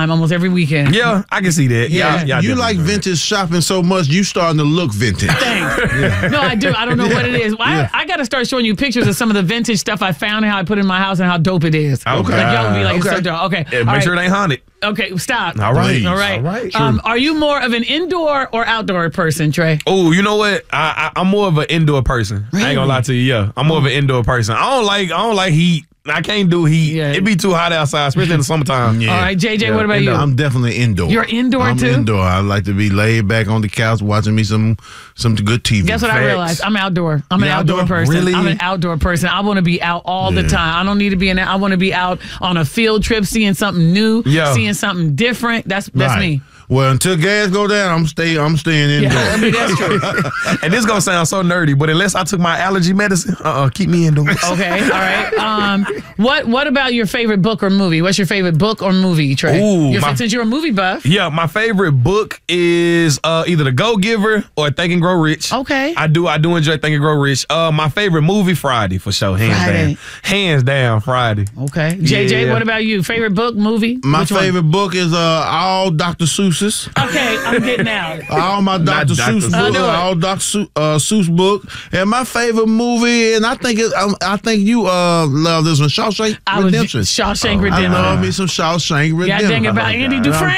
time almost every weekend. Yeah, I can see that. Yeah, you like vintage shopping so much, you starting to look vintage. Thanks. No, I do. I don't know what it is. Well, I got to start showing you pictures of some of the vintage stuff I found and how I put in my house and how dope it is. Okay. Like, y'all would be like, it's so dope. Okay. Yeah, make sure it ain't haunted. Okay, stop. All right. All right. Are you more of an indoor or outdoor person, Trey? Oh, you know what? I'm more of an indoor person. Really? I ain't gonna lie to you. Yeah, I'm more of an indoor person. I don't like heat. I can't do heat. Yeah. It be too hot outside, especially in the summertime. Yeah. All right, JJ, what about you? I'm definitely indoor. You're indoor I'm too? indoor. I like to be laid back on the couch watching me some good TV. Guess what I realized? I'm outdoor. I'm an You outdoor outdoor? person. Really? I'm an outdoor person. I want to be out all the time. I don't need to be in there. I want to be out on a field trip, seeing something new, seeing something different. That's me. Well, until gas go down, I'm staying indoors. Yeah, I mean, that's true. And this gonna sound so nerdy, but unless I took my allergy medicine, keep me indoors. Okay, all right. What about your favorite book or movie? What's your favorite book or movie, Trey? Ooh, Since you're a movie buff. Yeah, my favorite book is either The Go-Giver or Think and Grow Rich. Okay. I do enjoy Think and Grow Rich. My favorite movie, Friday, for sure. Hands down, Friday. Okay. JJ, what about you? Favorite book, movie? My Which one? favorite book is all Dr. Seuss's. Okay, I'm getting out. All my Dr. Seuss books, all Dr. Seuss book, and my favorite movie, and I think you love this one, Shawshank Redemption. Shawshank Redemption. I love me some Shawshank Redemption. God dang it, about Andy Dufresne.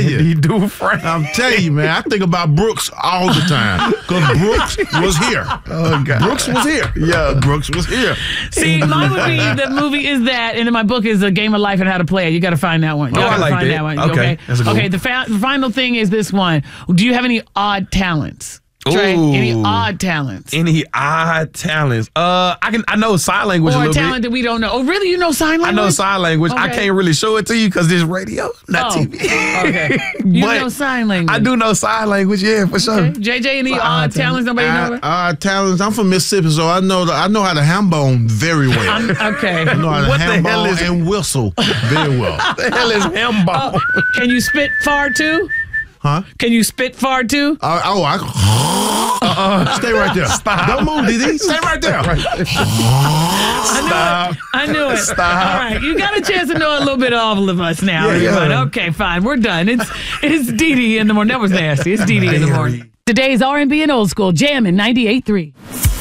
I'm telling you, man, I think about Brooks all the time because Brooks was here. Oh God, Brooks was here. Yeah, Brooks was here. See, mine would be the movie is that, and then my book is A Game of Life and How to Play It. You got to find that one. I like that. One. Okay, that's a good one. The final thing is this one. Do you have any odd talents? Trey, any odd talents? Any odd talents? I know sign language a or little a talent bit. that we don't know. Oh, really? You know sign language? I know sign language. I Okay. can't really show it to you because this radio, not TV. Okay. You But know sign language. I do know sign language, yeah, for sure. Okay. JJ, any odd talents nobody knows? Odd talents. I'm from Mississippi, so I know how to ham bone very well. Okay. I know how to What the ham hell bone is- and whistle very well. What the hell is ham bone? Can you spit far too? Huh? Can you spit far too? Stay right there. Stop. Don't move, DD. Stay right there. I knew it. Stop. All right, you got a chance to know a little bit of all of us now. Yeah. Everybody. Okay, fine, we're done. It's Dee in the morning. That was nasty. It's Dee in the morning. Today's R&B and old school, Jammin' 98.3.